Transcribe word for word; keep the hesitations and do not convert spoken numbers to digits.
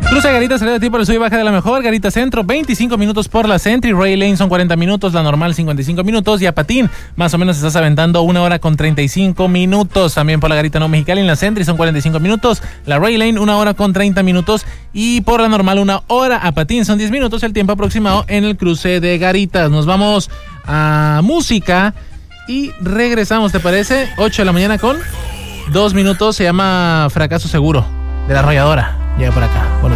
Cruce Garita, salida de ti por el sub y baja de la mejor. Garita Centro, veinticinco minutos por la Sentry. Ray Lane son cuarenta minutos, la normal cincuenta y cinco minutos. Y a patín, más o menos estás aventando una hora con treinta y cinco minutos. También por la Garita No Mexicali en la Sentry son cuarenta y cinco minutos. La Ray Lane, una hora con treinta minutos. Y por la normal, una hora a patín. Son diez minutos el tiempo aproximado en el cruce de Garitas. Nos vamos a música y regresamos, ¿te parece? ocho de la mañana con dos minutos. Se llama Fracaso Seguro, de La Arrolladora. Llega por acá. Bueno.